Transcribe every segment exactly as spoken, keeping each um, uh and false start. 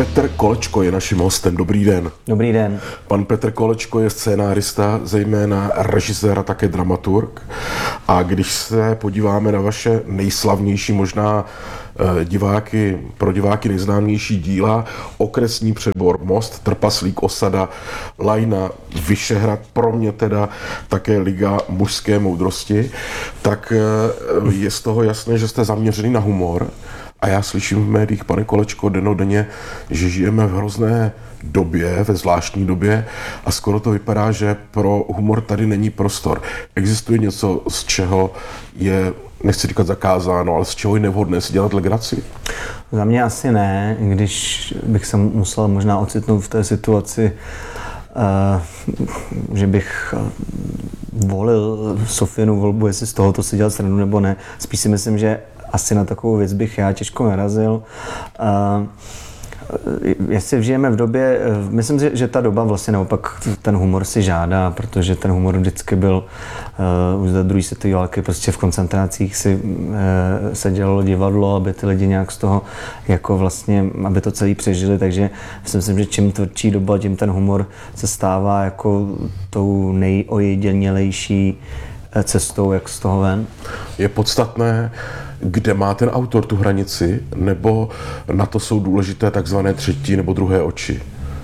Petr Kolečko je naším hostem. Dobrý den. Dobrý den. Pan Petr Kolečko je scénárista, zejména režisér a také dramaturg. A když se podíváme na vaše nejslavnější, možná diváky, pro diváky nejznámější díla, Okresní přebor, Most, Trpaslík, Osada, Lajna, Vyšehrad, pro mě teda také Liga mužské moudrosti, tak je z toho jasné, že jste zaměřený na humor. A já slyším v médiích, pane Kolečko, dennodenně, že žijeme v hrozné době, ve zvláštní době a skoro to vypadá, že pro humor tady není prostor. Existuje něco, z čeho je, nechci říkat zakázáno, ale z čeho je nevhodné si dělat legraci? Za mě asi ne, když bych se musel možná ocitnout v té situaci, uh, že bych volil Sofinu volbu, jestli z tohoto si dělat srandu nebo ne. Spíš si myslím, že asi na takovou věc bych já těžko narazil. Uh, jestli žijeme v době, myslím si, že ta doba vlastně naopak ten humor si žádá, protože ten humor vždycky byl uh, už za druhé světové války, prostě v koncentrácích si uh, se dělalo divadlo, aby ty lidi nějak z toho jako vlastně, aby to celý přežili, takže si myslím, že čím tvrdší doba, tím ten humor se stává jako tou nejojedinělejší cestou, jak z toho ven. Je podstatné, kde má ten autor tu hranici, nebo na to jsou důležité takzvané třetí nebo druhé oči?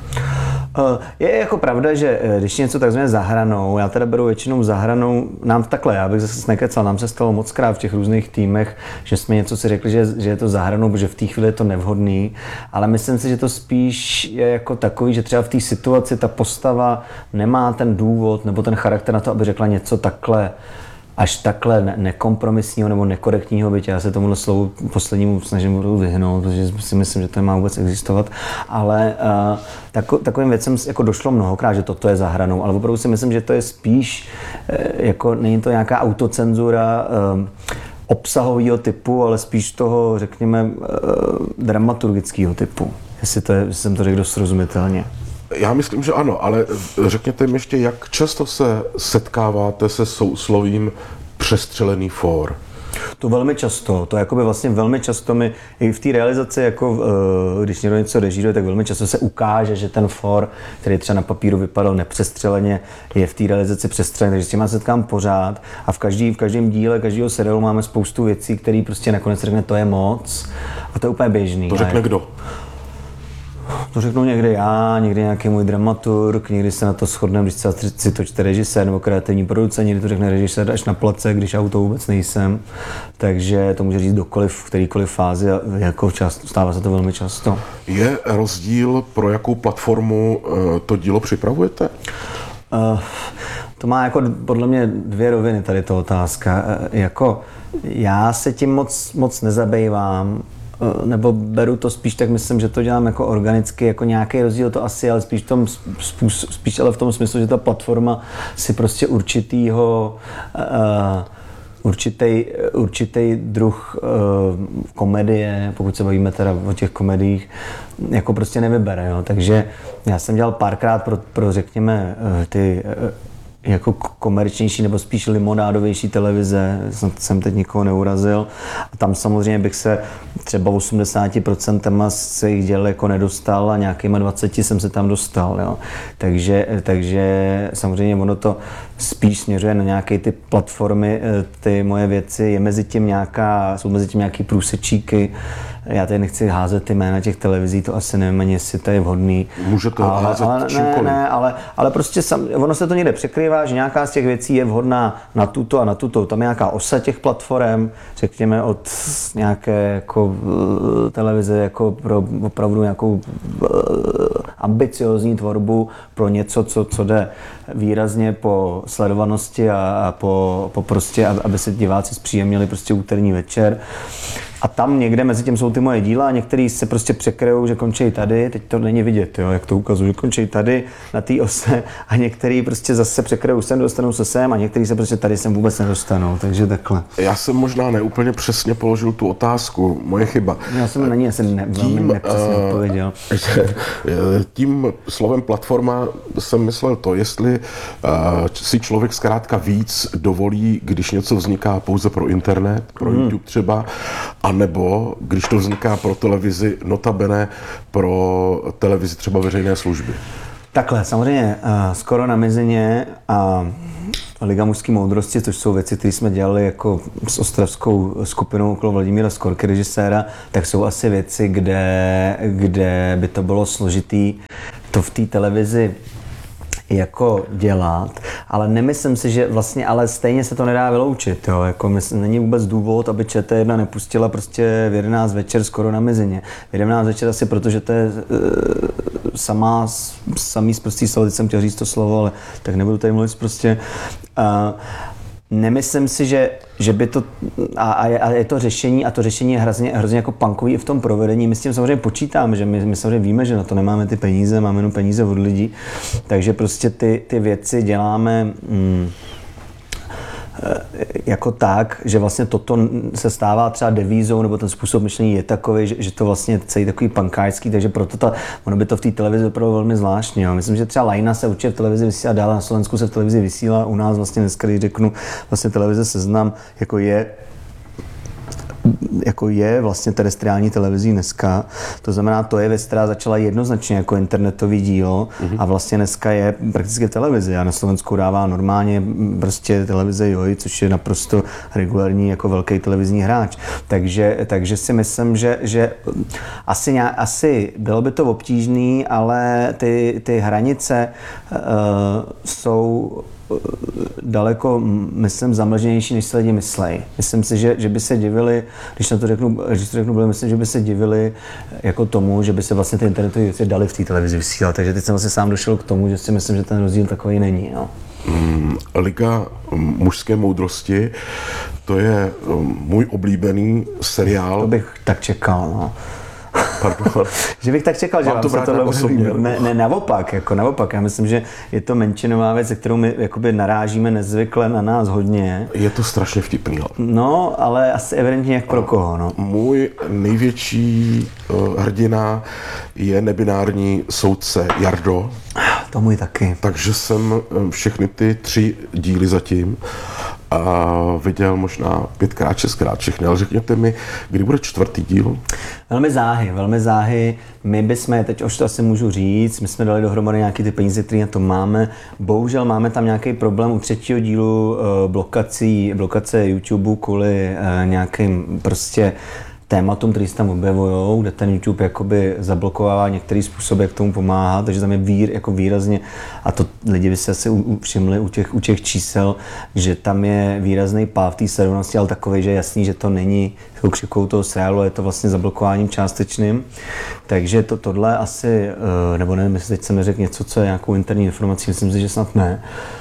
Je jako pravda, že když něco takzvané za hranou, já teda beru většinou za hranou, nám takhle, já bych zase nekecal, nám se stalo moc krát v těch různých týmech, že jsme něco si řekli, že, že je to za hranou, protože v té chvíli je to nevhodný, ale myslím si, že to spíš je jako takový, že třeba v té situaci ta postava nemá ten důvod nebo ten charakter na to, aby řekla něco takhle, až takhle ne- nekompromisního nebo nekorektního, byť já se tomuhle slovu poslednímu snažím vyhnout, protože si myslím, že to nemá vůbec existovat, ale uh, tako, takovým věcem jako došlo mnohokrát, že toto je za hranou, ale opravdu si myslím, že to je spíš, uh, jako není to nějaká autocenzura uh, obsahového typu, ale spíš toho, řekněme, uh, dramaturgického typu, jestli, to je, jestli jsem to řekl dost srozumitelně. Já myslím, že ano, ale řekněte mi ještě, jak často se setkáváte se souslovím přestřelený fór? To velmi často, to jakoby vlastně velmi často mi i v té realizaci, jako když někdo něco režíruje, tak velmi často se ukáže, že ten for, který třeba na papíru vypadal nepřestřeleně, je v té realizaci přestřelený, takže s tím já setkám pořád a v, každý, v každém díle, každého seriálu máme spoustu věcí, které prostě nakonec řekne, to je moc a to je úplně běžný. To řekne kdo? To řeknu někdy já, někdy nějaký můj dramaturg, někdy se na to shodneme, když si to čte režisér nebo kreativní producent, někdy to řekne režisér až na place, když já u toho vůbec nejsem. Takže to může říct dokoliv, v kterýkoliv fázi, jako často, stává se to velmi často. Je rozdíl, pro jakou platformu to dílo připravujete? Uh, to má jako podle mě dvě roviny tady ta otázka. Uh, jako já se tím moc, moc nezabývám, nebo beru to spíš, tak myslím, že to dělám jako organicky, jako nějaký rozdíl to asi, ale spíš, tom, spíš ale v tom smyslu, že ta platforma si prostě určitýho, uh, určitý, určitý druh uh, komedie, pokud se bavíme teda o těch komediích, jako prostě nevybere, jo. Takže já jsem dělal párkrát pro, pro řekněme, uh, ty uh, jako komerčnější nebo spíš limonádovější televize, jsem teď nikoho neurazil. A tam samozřejmě bych se třeba osmdesát procent se jich děl jako nedostal a nějakýma dvaceti jsem se tam dostal. Jo. Takže, takže samozřejmě ono to spíš směřuje na nějaké ty platformy, ty moje věci, je mezi tím nějaká, jsou mezi tím nějaký průsečíky. Já tady nechci házet ty jména těch televizí, to asi nevím ani, jestli to je vhodný. Můžete ale, házet ale, čímkoliv. Ne, ne, ale, ale prostě sam, ono se to někde překrývá, že nějaká z těch věcí je vhodná na tuto a na tuto. Tam je nějaká osa těch platform, řekněme od nějaké jako televize jako pro opravdu nějakou ambiciozní tvorbu pro něco, co, co jde výrazně po sledovanosti a, a po, po prostě, aby se diváci zpříjemnili prostě úterní večer. A tam někde mezi tím jsou ty moje díla a některý se prostě překryjou, že končí tady, teď to není vidět, jo, jak to ukazuju, že končí tady na té ose a některý prostě zase překryjou sem, dostanou se sem a některý se prostě tady sem vůbec nedostanou, takže takhle. Já jsem možná neúplně přesně položil tu otázku, moje chyba. Já jsem na ní asi ne, velmi nepřesně uh, odpověděl. Tím slovem platforma jsem myslel to, jestli uh, si člověk zkrátka víc dovolí, když něco vzniká pouze pro internet, pro hmm. YouTube třeba, A nebo, když to vzniká pro televizi, notabene pro televizi třeba veřejné služby. Takhle, samozřejmě uh, Skoro na mizině a Liga mužské moudrosti, což jsou věci, které jsme dělali jako s ostravskou skupinou okolo Vladimíra Skorky, režiséra, tak jsou asi věci, kde, kde by to bylo složitý to v té televizi jako dělat, ale nemyslím si, že vlastně, ale stejně se to nedá vyloučit, jo, jako myslím, není vůbec důvod, aby Č T jedna nepustila prostě v jedenáct večer Skoro na mizině. V jedenáct večer asi protože to je uh, sama, samý zprostý slovo, teď jsem chtěl říct to slovo, ale tak nebudu tady mluvit prostě. Uh, Nemyslím si, že, že by to, a, a je to řešení, a to řešení je hrozně, hrozně jako punkový i v tom provedení. My s tím samozřejmě počítáme, že my, my samozřejmě víme, že na to nemáme ty peníze, máme jenom peníze od lidí, takže prostě ty, ty věci děláme mm, jako tak, že vlastně toto se stává třeba devízou, nebo ten způsob myšlení je takový, že, že to vlastně je celý takový punkářský, takže proto ta, ono by to v té televizi opravdu velmi zvláštní. Jo. Myslím, že třeba Lajna se určitě v televizi vysílá dál, na Slovensku se v televizi vysílá, u nás vlastně dneska, když řeknu, vlastně televize Seznam, jako je jako je vlastně terestriální televizí dneska. To znamená, to je věc, která začala jednoznačně jako internetový dílo mm-hmm. a vlastně dneska je prakticky v televizi. A na Slovensku dává normálně prostě televize Joj, což je naprosto regulární jako velký televizní hráč. Takže, takže si myslím, že, že asi, nějak, asi bylo by to obtížný, ale ty, ty hranice uh, jsou daleko, myslím, zamlženější, než se lidi myslejí. Myslím si, že, že by se divili, když na to řeknu, když to řeknu, bylo, myslím, že by se divili jako tomu, že by se vlastně ty internetové věci dali v té televizi vysílat. Takže teď jsem vlastně sám došel k tomu, že si myslím, že ten rozdíl takový není. No. Hmm, Liga mužské moudrosti, to je um, můj oblíbený seriál. To bych tak čekal, no. Pardon. Že bych tak čekal, že vám to se tohle osobně. Ne, ne, naopak, jako naopak. Já myslím, že je to menšinová věc, se kterou my jakoby narážíme nezvykle na nás hodně. Je to strašně vtipný. No, ale asi evidentně jak pro koho, no. Můj největší uh, hrdina je nebinární soudce Jardo. To můj taky. Takže jsem všechny ty tři díly zatím a viděl možná pětkrát, šestkrát všechny, ale řekněte mi, kdy bude čtvrtý díl? Velmi záhy, velmi záhy. My bychom, teď už to asi můžu říct, my jsme dali dohromady nějaký ty peníze, které na to máme. Bohužel máme tam nějaký problém u třetího dílu blokací, blokace YouTube kvůli nějakým prostě tématům, které se tam objevují, kde ten YouTube jakoby zablokovává některý způsoby, jak tomu pomáhá, takže tam je vír, jako výrazně, a to lidi by se asi všimli u těch, u těch čísel, že tam je výrazný pád v té sledovanosti, ale takový, že je jasný, že to není takovou křivkou toho seriálu, je to vlastně zablokováním částečným. Takže to, tohle asi, nebo nevím, jestli teď jsem neřekl něco, co je nějakou interní informací, myslím si, že snad ne.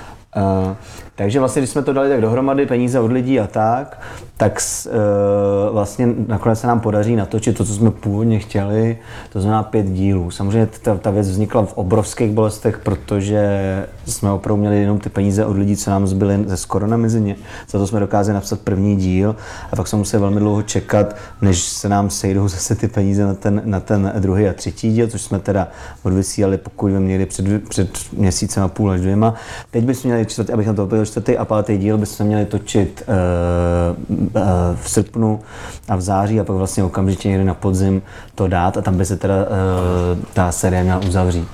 Uh, takže vlastně, když jsme to dali tak dohromady, peníze od lidí a tak, tak uh, vlastně nakonec se nám podaří natočit to, co jsme původně chtěli, to znamená pět dílů. Samozřejmě ta, ta věc vznikla v obrovských bolestech, protože jsme opravdu měli jenom ty peníze od lidí, co nám zbyly ze Skoro na mizině. Za to jsme dokázali napsat první díl a pak jsme museli velmi dlouho čekat, než se nám sejdou zase ty peníze na ten, na ten druhý a třetí díl, což jsme teda odvysílali, pokud jsme měli před, před měsícem a půl až dvěma. Teď bychom měli čtvrtý, abych na to opět čtvrtý a pátý díl bychom měli točit uh, uh, v srpnu a v září a pak vlastně okamžitě někdy na podzim to dát a tam by se teda uh, ta série měla uzavřít.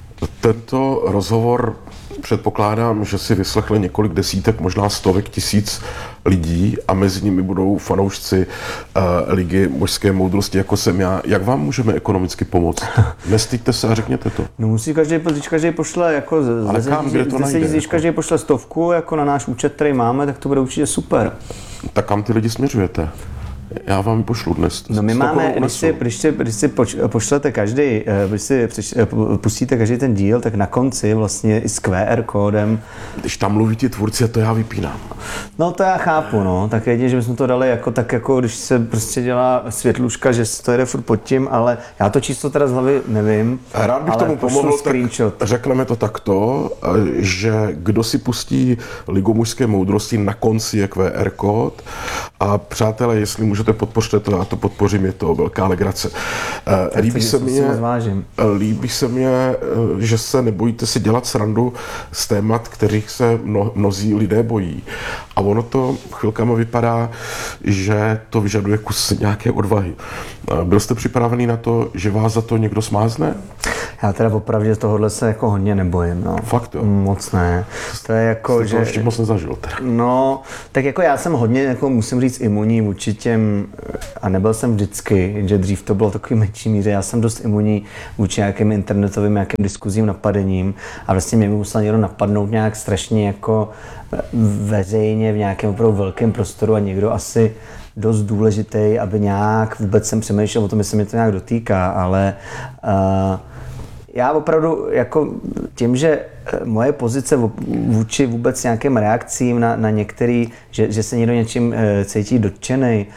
Tento rozhovor předpokládám, že si vyslechli několik desítek, možná stovek tisíc lidí a mezi nimi budou fanoušci uh, Ligy mužské moudrosti, jako jsem já. Jak vám můžeme ekonomicky pomoct? Nestyďte se a řekněte to. No musí každý, když každý pošle jako ale kam, kde to najde? Když každý pošle stovku jako na náš účet, který máme, tak to bude určitě super. Tak kam ty lidi směřujete? Já vám pošlu dnes. No my máme, když si, když, si, když si pošlete každý, když si pustíte každý ten díl, tak na konci vlastně i s Q R kódem. Když tam mluví ti tvůrci, to já vypínám. No to já chápu, no. Tak jedině, že bychom to dali jako tak, jako když se prostě dělá světluška, že to jede furt pod tím, ale já to číslo teda z hlavy nevím. Rád bych tomu pomohl, tak řekneme to takto, že kdo si pustí Ligu mužské moudrosti, na konci je Q R kód a přátelé, jestli můžete můžete podpořit to, já to podpořím, je to velká legrace. Uh, líbí, se mě, líbí se mě, že se nebojíte si dělat srandu z témat, kterých se mno, mnozí lidé bojí. A ono to chvilkama vypadá, že to vyžaduje kus nějaké odvahy. Uh, byl jste připravený na to, že vás za to někdo smázne? Já teda opravdu tohohle se jako hodně nebojím, no. Fakt jo? Moc ne. To je jako, jste že... to ještě moc nezažil teda. No, tak jako já jsem hodně, jako musím říct, imunní vůči těm, a nebyl jsem vždycky, že dřív to bylo takový menší míře, já jsem dost imunní vůči nějakým internetovým, nějakým diskuzím, napadením a vlastně mě by musel někdo napadnout nějak strašně jako veřejně v nějakém opravdu velkém prostoru a někdo asi dost důležitý, aby nějak vůbec jsem přemýšlel o tom, jestli mě to nějak dotýká, ale uh, já opravdu jako tím, že moje pozice vůči vůbec nějakým reakcím na, na některý, že, že se někdo něčím cítí dotčený,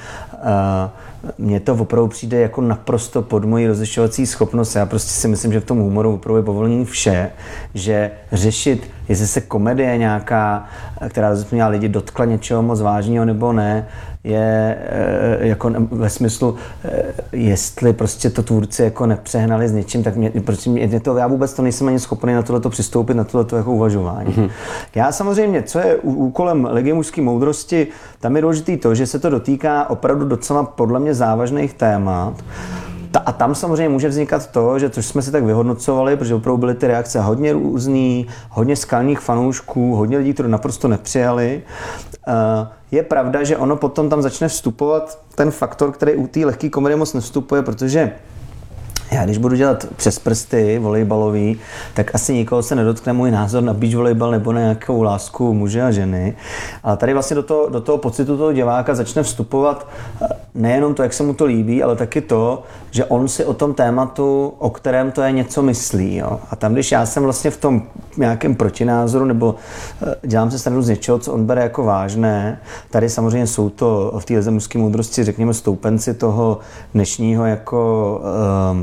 mně to opravdu přijde jako naprosto pod mojí rozlišovací schopnost. Já prostě si myslím, že v tom humoru opravdu je povolený vše, že řešit, jestli se komedie nějaká, která změnila lidi, dotkla něčeho moc vážného nebo ne, je jako ve smyslu, jestli prostě to tvůrci jako nepřehnali s něčím, tak mě, prostě mě to, já vůbec to nejsem ani schopný na tohleto přistoupit, na tohleto jako uvažování. Mm-hmm. Já samozřejmě, co je úkolem Ligy mužské moudrosti, tam je důležitý to, že se to dotýká opravdu docela podle mě závažných témat. Ta, a tam samozřejmě může vznikat to, že což jsme si tak vyhodnocovali, protože opravdu byly ty reakce hodně různý, hodně skalních fanoušků, hodně lidí, kteří napprosto nepřijali. Uh, je pravda, že ono potom tam začne vstupovat ten faktor, který u té lehké komedie moc nevstupuje, protože já když budu dělat přes prsty volejbalový, tak asi nikoho se nedotkne můj názor na beach volejbal nebo na nějakou lásku muže a ženy. Ale tady vlastně do toho, do toho pocitu toho diváka začne vstupovat nejenom to, jak se mu to líbí, ale taky to, že on si o tom tématu, o kterém to je, něco myslí. Jo? A tam, když já jsem vlastně v tom nějakém protinázoru nebo dělám se stranu z něčeho, co on bere jako vážné, tady samozřejmě jsou to v té Lize mužské moudrosti, řekněme, stoupenci toho dnešního jako um,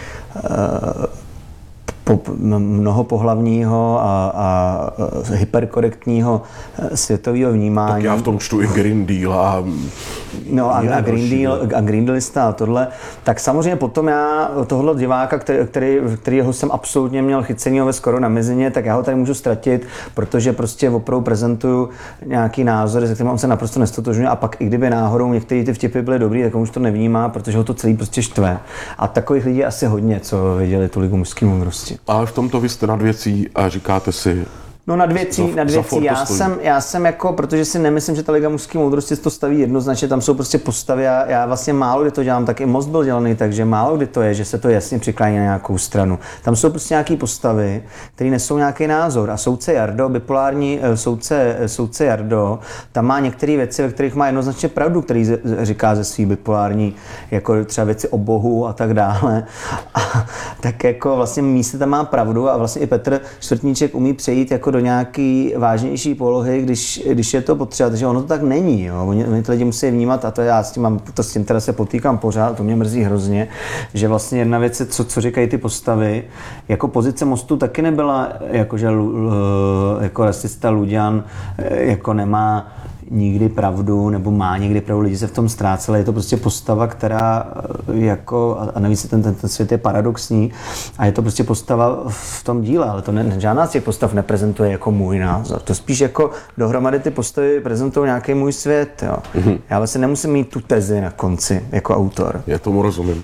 po, mnohopohlavního a, a hyperkorektního světového vnímání. Tak já v tom čtu i Green Deal a... No a, a, Green Deal, a Green Dealista a tohle. Tak samozřejmě potom já tohle diváka, který, který, kterýho jsem absolutně měl chycenýho ve skoro na mezině, tak já ho tady můžu ztratit, protože prostě opravdu prezentuju nějaký názory, se kterým on se naprosto nestotožňuje a pak i kdyby náhodou některé ty vtipy byly dobrý, tak on už to nevnímá, protože ho to celý prostě štve. A takových lidí je asi hodně, co viděli tu Ligu mužské moudrosti. Ale v tomto vy jste nad věcí a říkáte si... No nad věcí, nad věcí. Já jsem, já jsem jako, protože si nemyslím, že ta Liga mužské moudrosti to staví jednoznačně, tam jsou prostě postavy a já vlastně málo kdy to dělám, tak i Most byl dělaný, takže málo kdy to je, že se to jasně přiklání na nějakou stranu. Tam jsou prostě nějaké postavy, které nesou nějaký názor a soudce Jardo, bipolární soudce, soudce Jardo, tam má některé věci, ve kterých má jednoznačně pravdu, který říká ze svý bipolární, jako třeba věci o Bohu a tak dále. A tak jako vlastně místě tam má pravdu a vlastně i Petr Čtvrtníček umí přejít jako do nějaký vážnější polohy, když, když je to potřeba, takže ono to tak není, jo. Oni, oni ty lidi musí vnímat a to já s tím mám, to s tím teda se potýkám pořád, to mě mrzí hrozně, že vlastně jedna věc je, co, co říkají ty postavy, jako pozice Mostu taky nebyla, jako že jako rasista Luďan jako nemá nikdy pravdu, nebo má někdy pravdu, lidi se v tom ztráceli, je to prostě postava, která jako, a navíc ten, ten, ten svět je paradoxní, a je to prostě postava v tom díle, ale to ne, žádná z těch postav neprezentuje jako můj názor. To spíš jako dohromady ty postavy prezentují nějaký můj svět, jo. Mm-hmm. Já vlastně nemusím mít tu tezi na konci jako autor. Já tomu rozumím.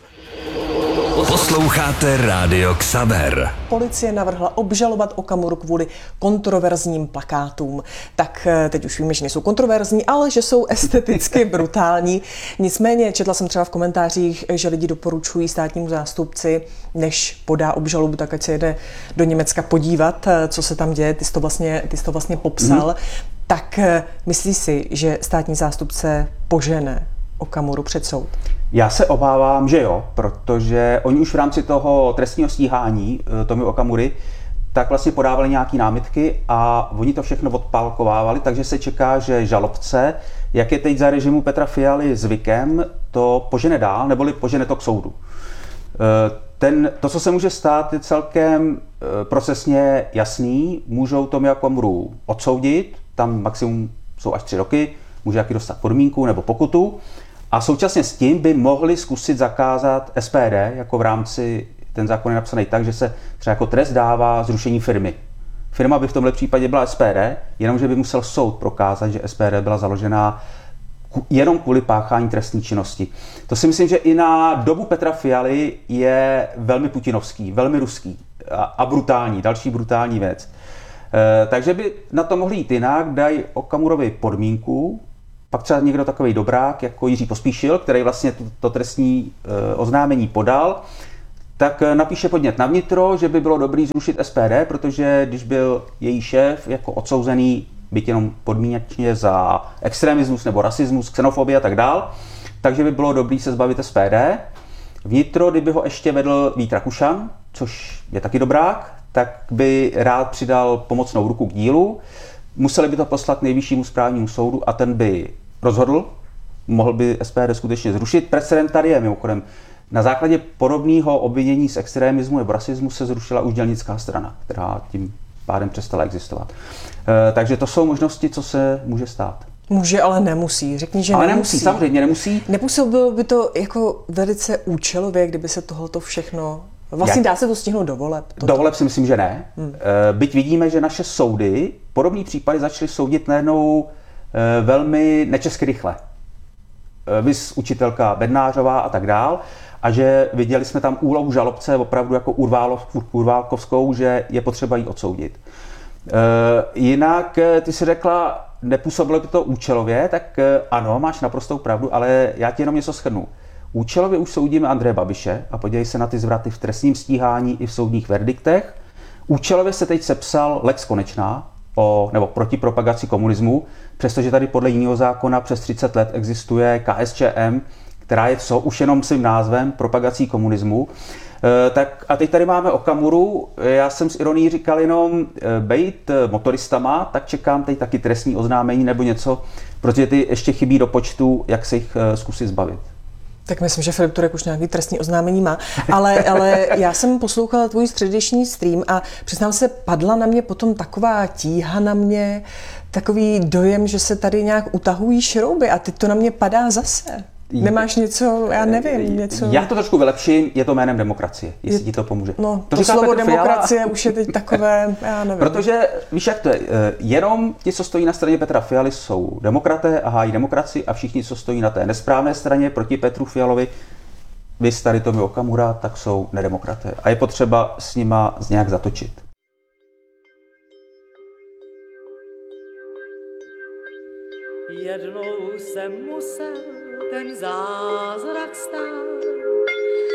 Posloucháte Rádio Xaver. Policie navrhla obžalovat Okamuru kvůli kontroverzním plakátům. Tak teď už víme, že nejsou kontroverzní, ale že jsou esteticky brutální. Nicméně četla jsem třeba v komentářích, že lidi doporučují státnímu zástupci, než podá obžalobu, tak ať se jede do Německa podívat, co se tam děje. Ty jsi to vlastně, ty jsi to vlastně popsal. Mm. Tak myslíš si, že státní zástupce požene Okamuru před soud? Já se obávám, že jo, protože oni už v rámci toho trestního stíhání Tomio Okamury tak vlastně podávali nějaké námitky a oni to všechno odpálkovávali, takže se čeká, že žalobce, jak je teď za režimu Petra Fialy zvykem, to požene dál, neboli požene to k soudu. Ten, to, co se může stát, je celkem procesně jasný. Můžou Tomia Okamuru odsoudit, tam maximum jsou až tři roky, může jaký dostat podmínku nebo pokutu. A současně s tím by mohli zkusit zakázat S P D, jako v rámci, ten zákon je napsaný tak, že se třeba jako trest dává zrušení firmy. Firma by v tomhle případě byla S P D, jenomže by musel soud prokázat, že S P D byla založená jenom kvůli páchání trestní činnosti. To si myslím, že i na dobu Petra Fialy je velmi putinovský, velmi ruský a, a brutální, další brutální věc. E, takže by na to mohli jít jinak, dají Okamurovi podmínku, pak třeba někdo takový dobrák, jako Jiří Pospíšil, který vlastně to, to trestní e, oznámení podal, tak napíše podnět na vnitro, že by bylo dobré zrušit S P D, protože když byl její šéf jako odsouzený, byť jenom podmínečně za extremismus nebo rasismus, xenofobie a tak dál, takže by bylo dobré se zbavit S P D. Vnitro, kdyby ho ještě vedl Vít Rakušan, což je taky dobrák, tak by rád přidal pomocnou ruku k dílu. Museli by to poslat nejvyššímu správnímu soudu a ten by rozhodl, mohl by S P D skutečně zrušit. Precedent tady je mimochodem. Na základě podobného obvinění z extremismu nebo rasismu se zrušila už dělnická strana, která tím pádem přestala existovat. E, takže to jsou možnosti, co se může stát. Může, ale nemusí. Řekni, že ale nemusí. nemusí, samozřejmě nemusí. Nepůsobilo by to jako velice účelově, kdyby se tohleto všechno... Vlastně Jak? dá se to stihnout do voleb? Toto. Do voleb si myslím, že ne. Hmm. E, byť vidíme, že naše soudy podobný případy začaly soudit najednou e, velmi nečesky rychle. E, vys učitelka Bednářová a tak dál. A že viděli jsme tam úlohu žalobce opravdu jako urválkovskou, že je potřeba ji odsoudit. E, jinak ty si řekla, nepůsobilo by to účelově, tak ano, máš naprostou pravdu, ale já ti jenom něco shrnu. Účelově už soudíme Andreje Babiše a podívej se na ty zvraty v trestním stíhání i v soudních verdiktech. Účelově se teď sepsal Lex Konečná, o, nebo proti propagaci komunismu, přestože tady podle jiného zákona přes třicet let existuje K S Č M, která je co už jenom svým názvem propagací komunismu. E, tak a teď tady máme Okamuru. Já jsem s ironií říkal jenom e, bejt motoristama, tak čekám teď taky trestní oznámení nebo něco, protože ty ještě chybí do počtu, jak se jich e, zkusit zbavit. Tak myslím, že Filip Turek už nějaký trestní oznámení má, ale, ale já jsem poslouchala tvůj středeční stream a přiznám se, padla na mě potom taková tíha na mě, takový dojem, že se tady nějak utahují šrouby a teď to na mě padá zase. Nemáš něco, já nevím, něco... Já to trošku vylepším, je to jménem demokracie, jestli je, ti to pomůže. No, to, to slovo demokracie Fiala. Už je teď takové, já nevím. Protože, víš jak to je, jenom ti, co stojí na straně Petra Fialy, jsou demokraté a hájí demokracii a všichni, co stojí na té nesprávné straně proti Petru Fialovi, vy tady Tomio Okamura, tak jsou nedemokraté. A je potřeba s nima nějak zatočit. Jednou jsem musel ten zázrak stát.